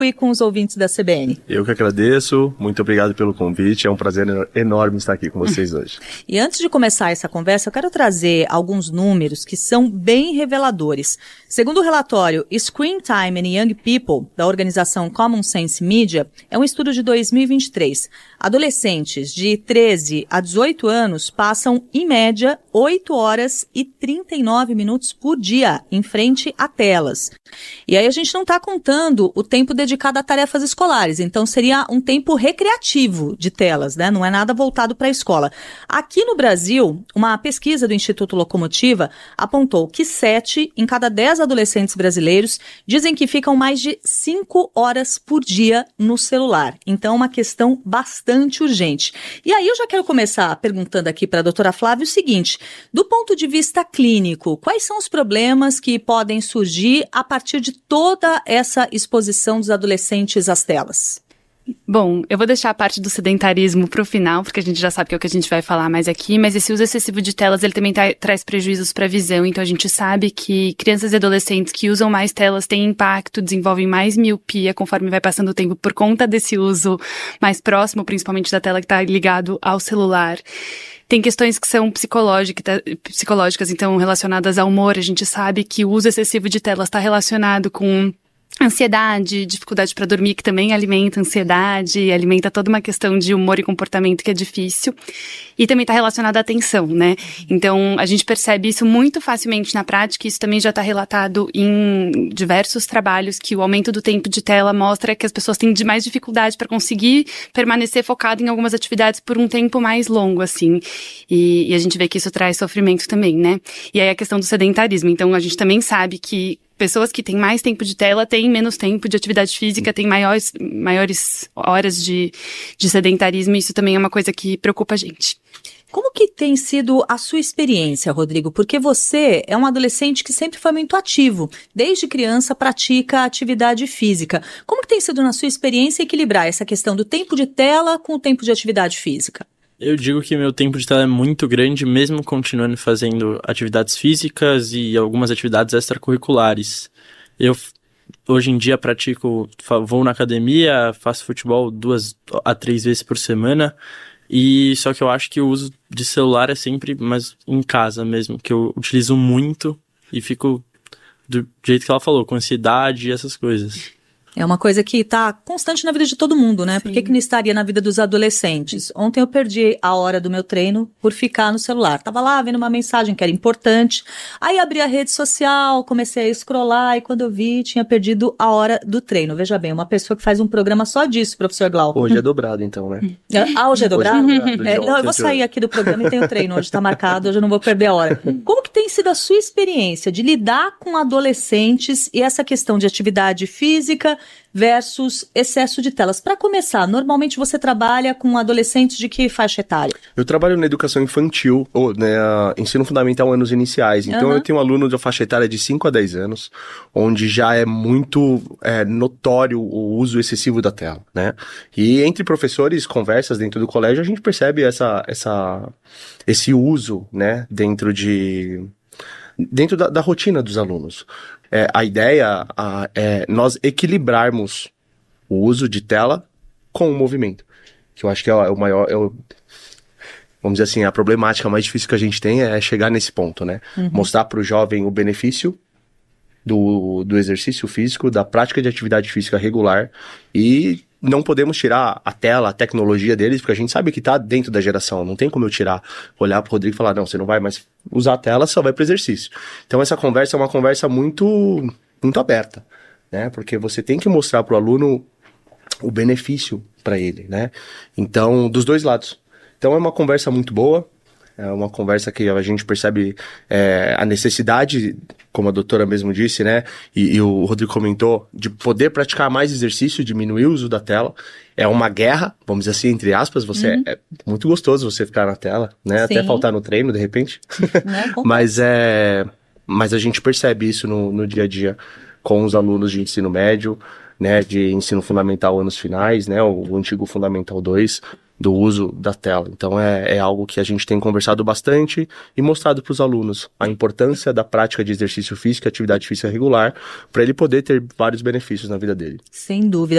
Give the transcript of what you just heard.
e com os ouvintes da CBN. Eu que agradeço, muito obrigado pelo convite, é um prazer enorme estar aqui com vocês hoje. E antes de começar essa conversa, eu quero trazer alguns números que são bem reveladores. Segundo o relatório Screen Time in Young People, da organização Common Sense Media, é um estudo de 2023. Adolescentes de 13 a 18 anos passam, em média, 8 horas e 39 minutos por dia em frente a telas. E aí a gente não está contando o tempo dedicado a tarefas escolares, então seria um tempo recreativo de telas, né? Não é nada voltado para a escola. Aqui no Brasil, uma pesquisa do Instituto Locomotiva apontou que 7 em cada 10 adolescentes brasileiros dizem que ficam mais de 5 horas por dia no celular. Então, uma questão bastante urgente. E aí eu já quero começar perguntando aqui para a doutora Flávia o seguinte: do ponto de vista clínico, quais são os problemas que podem surgir a partir de toda essa exposição dos adolescentes às telas? Bom, eu vou deixar a parte do sedentarismo para o final, porque a gente já sabe que é o que a gente vai falar mais aqui, mas esse uso excessivo de telas, ele também traz prejuízos para a visão, então a gente sabe que crianças e adolescentes que usam mais telas têm impacto, desenvolvem mais miopia conforme vai passando o tempo por conta desse uso mais próximo, principalmente da tela que está ligado ao celular. Tem questões que são psicológicas, então relacionadas ao humor. A gente sabe que o uso excessivo de telas está relacionado com ansiedade, dificuldade para dormir, que também alimenta a ansiedade, alimenta toda uma questão de humor e comportamento que é difícil. E também está relacionado à atenção, né? Então, a gente percebe isso muito facilmente na prática, e isso também já está relatado em diversos trabalhos, que o aumento do tempo de tela mostra que as pessoas têm mais dificuldade para conseguir permanecer focado em algumas atividades por um tempo mais longo, assim. E a gente vê que isso traz sofrimento também, né? E aí a questão do sedentarismo. Então, a gente também sabe que pessoas que têm mais tempo de tela têm menos tempo de atividade física, têm maiores horas de sedentarismo, e isso também é uma coisa que preocupa a gente. Como que tem sido a sua experiência, Rodrigo? Porque você é um adolescente que sempre foi muito ativo. Desde criança pratica atividade física. Como que tem sido na sua experiência equilibrar essa questão do tempo de tela com o tempo de atividade física? Eu digo que meu tempo de tela é muito grande, mesmo continuando fazendo atividades físicas e algumas atividades extracurriculares. Eu, hoje em dia, vou na academia, faço futebol 2 a 3 vezes por semana, e só que eu acho que o uso de celular é sempre mais em casa mesmo, que eu utilizo muito e fico do jeito que ela falou, com ansiedade e essas coisas. É uma coisa que está constante na vida de todo mundo, né? Sim. Por que não estaria na vida dos adolescentes? Ontem eu perdi a hora do meu treino por ficar no celular. Tava lá vendo uma mensagem que era importante. Aí abri a rede social, comecei a scrollar e quando eu vi, tinha perdido a hora do treino. Veja bem, uma pessoa que faz um programa só disso, professor Glauco. Hoje é dobrado, então, né? Hoje é dobrado? Hoje é dobrado. Não, eu vou sair aqui do programa e tenho treino. Hoje está marcado, hoje eu não vou perder a hora. Como que tem sido a sua experiência de lidar com adolescentes e essa questão de atividade física versus excesso de telas? Para começar, normalmente você trabalha com adolescentes de que faixa etária? Eu trabalho na educação infantil, ou ensino fundamental anos iniciais. Então eu tenho um aluno de faixa etária de 5 a 10 anos, onde já é muito notório o uso excessivo da tela, né? E entre professores, conversas dentro do colégio, a gente percebe esse uso, né, dentro da rotina dos alunos. A ideia é nós equilibrarmos o uso de tela com o movimento, que eu acho que é o maior, vamos dizer assim, a problemática mais difícil que a gente tem é chegar nesse ponto, né? Mostrar para o jovem o benefício do exercício físico, da prática de atividade física regular, e não podemos tirar a tela, a tecnologia deles, porque a gente sabe que está dentro da geração, não tem como eu olhar para o Rodrigo e falar, não, você não vai mais usar a tela, só vai para exercício. Então essa conversa é uma conversa muito, muito aberta, né? Porque você tem que mostrar para o aluno o benefício para ele, né? Então, dos dois lados. Então é uma conversa muito boa, é uma conversa que a gente percebe a necessidade, como a doutora mesmo disse, né? E o Rodrigo comentou, de poder praticar mais exercício, diminuir o uso da tela. É uma guerra, vamos dizer assim, entre aspas. É muito gostoso você ficar na tela, né? Sim. Até faltar no treino, de repente. Mas a gente percebe isso no dia a dia com os alunos de ensino médio, né? De ensino fundamental anos finais, né? O antigo Fundamental 2. do uso da tela. Então é algo que a gente tem conversado bastante e mostrado para os alunos a importância da prática de exercício físico e atividade física regular para ele poder ter vários benefícios na vida dele. Sem dúvida.